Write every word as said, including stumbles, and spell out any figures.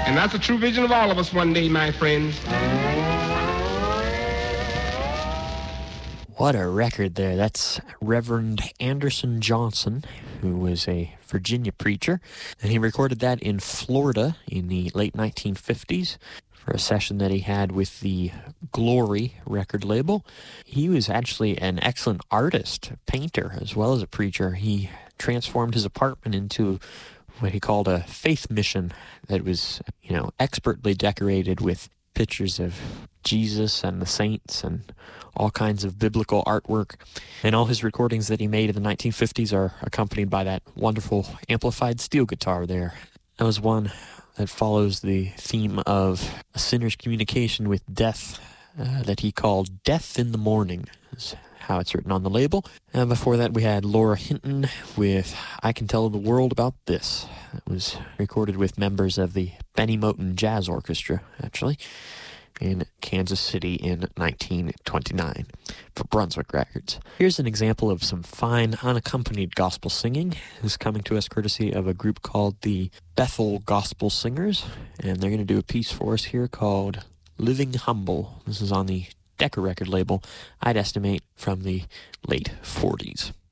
And that's the true vision of all of us one day, my friends. What a record there. That's Reverend Anderson Johnson, who was a Virginia preacher, and he recorded that in Florida in the late nineteen fifties for a session that he had with the Glory record label. He was actually an excellent artist, painter, as well as a preacher. He transformed his apartment into what he called a faith mission that was, you know, expertly decorated with pictures of Jesus and the saints and all kinds of biblical artwork. And all his recordings that he made in the nineteen fifties are accompanied by that wonderful amplified steel guitar there. That was one that follows the theme of a sinner's communication with death uh, that he called Death in the Morning, is how it's written on the label. And before that we had Laura Hinton with I Can Tell the World About This. It was recorded with members of the Benny Moten Jazz Orchestra, actually, in Kansas City in nineteen twenty-nine for Brunswick Records. Here's an example of some fine unaccompanied gospel singing. This is coming to us courtesy of a group called the Bethel Gospel Singers, and they're going to do a piece for us here called Living Humble. This is on the Decca record label, I'd estimate from the late forties.